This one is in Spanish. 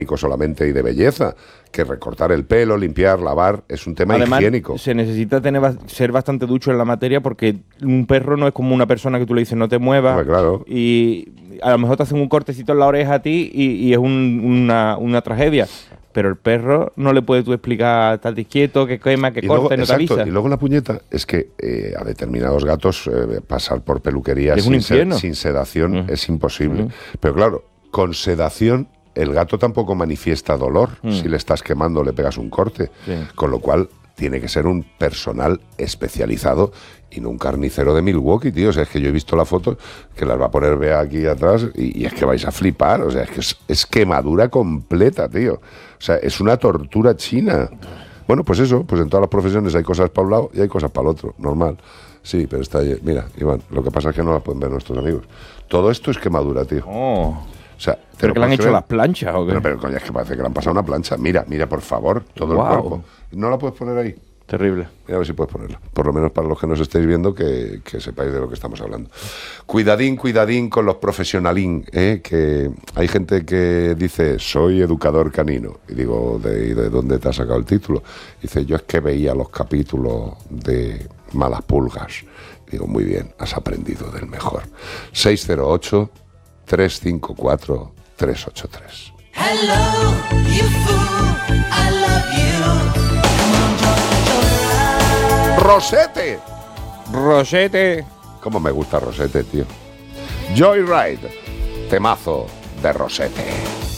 solamente y de belleza, que recortar el pelo, limpiar, lavar, es un tema Además, higiénico. se necesita ser bastante ducho en la materia porque un perro no es como una persona que tú le dices no te muevas. Pues claro. Y a lo mejor te hacen un cortecito en la oreja a ti y es una tragedia. Pero el perro no le puedes tú explicar, estate quieto, que quema, que corta y no te avisa. Y luego la puñeta es que a determinados gatos pasar por peluquerías es un infierno. sin sedación es imposible. Pero claro, con sedación el gato tampoco manifiesta dolor si le estás quemando o le pegas un corte. Sí. Con lo cual tiene que ser un personal especializado y no un carnicero de Milwaukee, tío. O sea, es que yo he visto la foto que las va a poner Bea aquí atrás y es que vais a flipar. O sea, es que es quemadura completa, tío. O sea, es una tortura china. Bueno, pues eso, pues en todas las profesiones hay cosas para un lado y hay cosas para el otro, normal. Sí, pero está ahí. Mira, Iván, lo que pasa es que no las pueden ver nuestros amigos. Todo esto es quemadura, tío. Oh. O sea, ¿Pero que le han hecho las planchas o qué? Pero coño, es que parece que le han pasado una plancha. Mira, por favor, todo el cuerpo. ¿No la puedes poner ahí? Terrible. Mira a ver si puedes ponerla. Por lo menos para los que nos estéis viendo, que sepáis de lo que estamos hablando. Cuidadín con los profesionalín, que hay gente que dice, soy educador canino. Y digo, ¿de dónde te has sacado el título? Dice, yo es que veía los capítulos de Malas Pulgas. Digo, muy bien, has aprendido del mejor. 608-354-383. Hello, you fool, I love you. ¡Rosete! ¿Cómo me gusta Rosete, tío? Joyride, temazo de Rosete.